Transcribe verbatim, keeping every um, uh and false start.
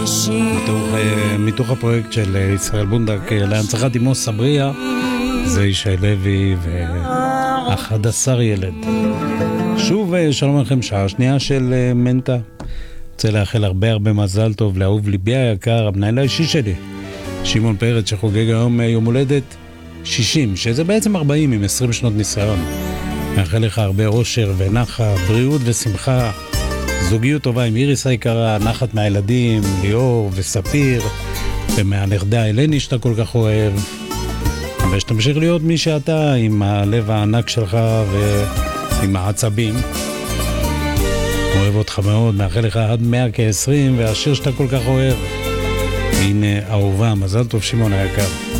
מתוך, מתוך הפרויקט של ישראל בונדק להנצחת אמו סבריה, זה ישי לוי ו-אחד עשר ילד. שוב שלום לכם, שעה שנייה של מנטה. רוצה לאחל הרבה הרבה מזל טוב לאהוב ליבי היקר, המנהל האישי שלי שמעון פרץ, שחוגג היום יום הולדת שישים, שזה בעצם ארבעים עם עשרים שנות ניסיון. מאחל לך הרבה אושר ונחה, בריאות ושמחה, זוגיות טובה עם איריס היקרה, נחת מהילדים ליאור וספיר, ומהנכדה אלני שאתה כל כך אוהב, ושתמשיך להיות מי שאתה, עם הלב הענק שלך ועם העצבים. אוהב אותך מאוד, מאחל לך עד מאה כעשרים, והשיר שאתה כל כך אוהב. הנה אהובה, מזל טוב שמעון היקר.